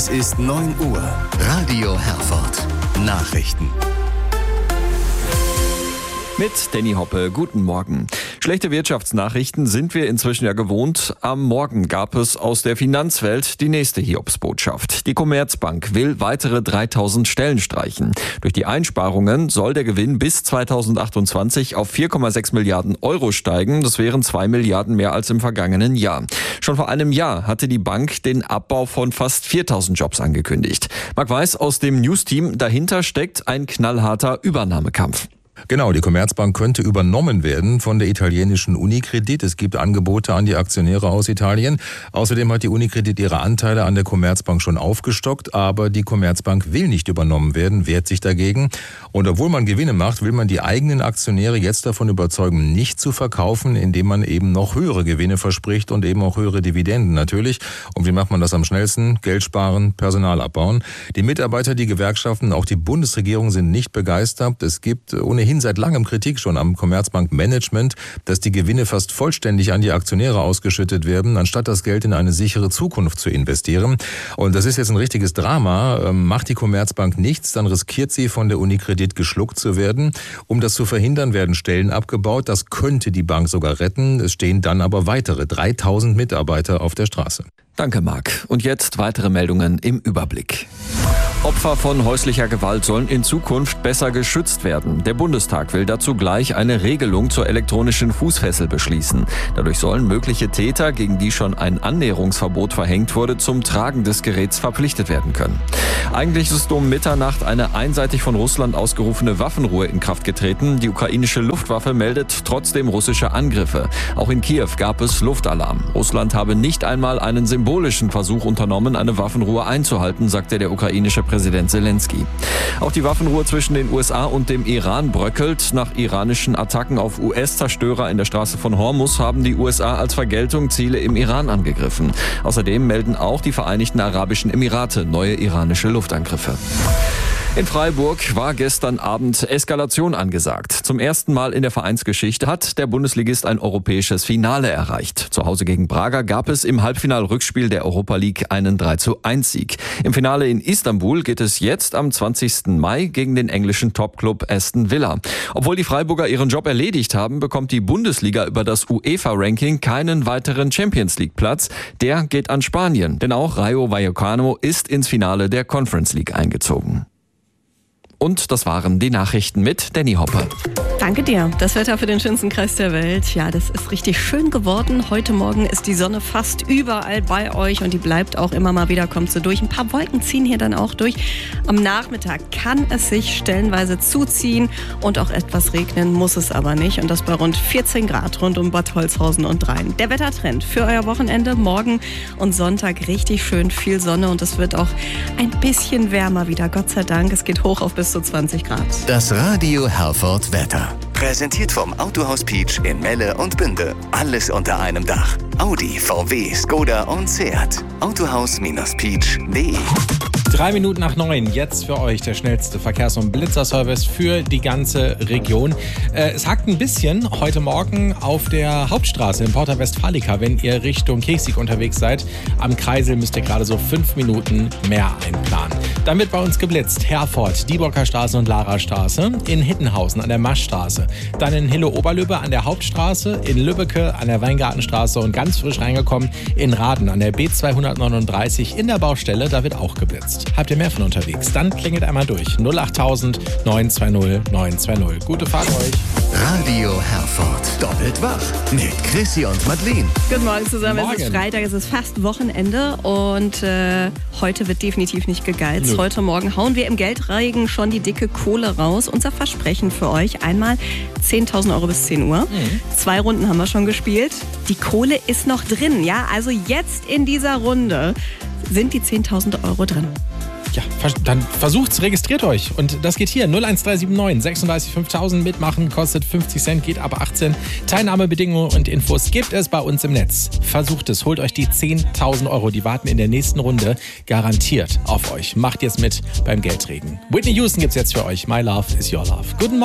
Es ist 9 Uhr. Radio Herford. Nachrichten. Mit Danny Hoppe, guten Morgen. Schlechte Wirtschaftsnachrichten sind wir inzwischen ja gewohnt. Am Morgen gab es aus der Finanzwelt die nächste Hiobsbotschaft. Die Commerzbank will weitere 3000 Stellen streichen. Durch die Einsparungen soll der Gewinn bis 2028 auf 4,6 Milliarden Euro steigen. Das wären 2 Milliarden mehr als im vergangenen Jahr. Schon vor einem Jahr hatte die Bank den Abbau von fast 4000 Jobs angekündigt. Marc Weiß aus dem News-Team, dahinter steckt ein knallharter Übernahmekampf. Genau, die Commerzbank könnte übernommen werden von der italienischen Unicredit. Es gibt Angebote an die Aktionäre aus Italien. Außerdem hat die Unicredit ihre Anteile an der Commerzbank schon aufgestockt, aber die Commerzbank will nicht übernommen werden, wehrt sich dagegen. Und obwohl man Gewinne macht, will man die eigenen Aktionäre jetzt davon überzeugen, nicht zu verkaufen, indem man eben noch höhere Gewinne verspricht und eben auch höhere Dividenden natürlich. Und wie macht man das am schnellsten? Geld sparen, Personal abbauen. Die Mitarbeiter, die Gewerkschaften, auch die Bundesregierung sind nicht begeistert. Es gibt ohnehin seit langem Kritik schon am Commerzbank-Management, dass die Gewinne fast vollständig an die Aktionäre ausgeschüttet werden, anstatt das Geld in eine sichere Zukunft zu investieren. Und das ist jetzt ein richtiges Drama. Macht die Commerzbank nichts, dann riskiert sie, von der Unicredit geschluckt zu werden. Um das zu verhindern, werden Stellen abgebaut. Das könnte die Bank sogar retten. Es stehen dann aber weitere 3000 Mitarbeiter auf der Straße. Danke, Marc. Und jetzt weitere Meldungen im Überblick. Opfer von häuslicher Gewalt sollen in Zukunft besser geschützt werden. Der Bundestag will dazu gleich eine Regelung zur elektronischen Fußfessel beschließen. Dadurch sollen mögliche Täter, gegen die schon ein Annäherungsverbot verhängt wurde, zum Tragen des Geräts verpflichtet werden können. Eigentlich ist um Mitternacht eine einseitig von Russland ausgerufene Waffenruhe in Kraft getreten. Die ukrainische Luftwaffe meldet trotzdem russische Angriffe. Auch in Kiew gab es Luftalarm. Russland habe nicht einmal einen symbolischen Versuch unternommen, eine Waffenruhe einzuhalten, sagte der ukrainische Präsident Zelensky. Auch die Waffenruhe zwischen den USA und dem Iran bröckelt. Nach iranischen Attacken auf US-Zerstörer in der Straße von Hormuz haben die USA als Vergeltung Ziele im Iran angegriffen. Außerdem melden auch die Vereinigten Arabischen Emirate neue iranische Luftangriffe. In Freiburg war gestern Abend Eskalation angesagt. Zum ersten Mal in der Vereinsgeschichte hat der Bundesligist ein europäisches Finale erreicht. Zu Hause gegen Braga gab es im Halbfinal-Rückspiel der Europa League einen 3:1-Sieg. Im Finale in Istanbul geht es jetzt am 20. Mai gegen den englischen Topclub Aston Villa. Obwohl die Freiburger ihren Job erledigt haben, bekommt die Bundesliga über das UEFA-Ranking keinen weiteren Champions-League-Platz. Der geht an Spanien, denn auch Rayo Vallecano ist ins Finale der Conference League eingezogen. Und das waren die Nachrichten mit Danny Hoppe. Danke dir. Das Wetter für den schönsten Kreis der Welt. Ja, das ist richtig schön geworden. Heute Morgen ist die Sonne fast überall bei euch und die bleibt auch immer mal wieder, kommt so durch. Ein paar Wolken ziehen hier dann auch durch. Am Nachmittag kann es sich stellenweise zuziehen und auch etwas regnen, muss es aber nicht. Und das bei rund 14 Grad rund um Bad Holzhausen und Rhein. Der Wettertrend für euer Wochenende, morgen und Sonntag richtig schön viel Sonne und es wird auch ein bisschen wärmer wieder. Gott sei Dank, es geht hoch auf bis zu 20 Grad. Das Radio Herford Wetter. Präsentiert vom Autohaus Peach in Melle und Bünde. Alles unter einem Dach. Audi, VW, Skoda und Seat. Autohaus-Peach.de. 3 Minuten nach 9, jetzt für euch der schnellste Verkehrs- und Blitzerservice für die ganze Region. Es hakt ein bisschen heute Morgen auf der Hauptstraße in Porta Westfalica, wenn ihr Richtung Kirchsieg unterwegs seid. Am Kreisel müsst ihr gerade so 5 Minuten mehr einplanen. Dann wird bei uns geblitzt. Herford, Dieburger Straße und Larastraße, in Hittenhausen an der Maschstraße, dann in Hille-Oberlübbe an der Hauptstraße, in Lübbecke an der Weingartenstraße und ganz frisch reingekommen in Raden an der B239 in der Baustelle, da wird auch geblitzt. Habt ihr mehr von unterwegs? Dann klingelt einmal durch. 08000 920 920. Gute Fahrt euch. Radio Herford. Doppelt wach mit Chrissy und Madeleine. Guten Morgen zusammen. Morgen. Es ist Freitag, es ist fast Wochenende und heute wird definitiv nicht gegeizt. Nö. Heute Morgen hauen wir im Geldregen schon die dicke Kohle raus. Unser Versprechen für euch: einmal 10.000 Euro bis 10 Uhr. 2 Runden haben wir schon gespielt. Die Kohle ist noch drin, ja? Also jetzt in dieser Runde sind die 10.000 Euro drin. Ja, dann versucht's, registriert euch. Und das geht hier. 01379 36 5000 mitmachen, kostet 50 Cent, geht ab 18. Teilnahmebedingungen und Infos gibt es bei uns im Netz. Versucht es, holt euch die 10.000 Euro. Die warten in der nächsten Runde garantiert auf euch. Macht jetzt mit beim Geldregen. Whitney Houston gibt's jetzt für euch. My Love is Your Love. Guten Morgen.